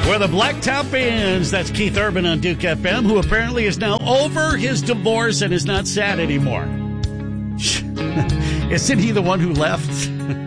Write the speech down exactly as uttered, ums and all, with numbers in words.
Where the Blacktop Bands, that's Keith Urban on Duke F M, who apparently is now over his divorce and is not sad anymore. Isn't he the one who left?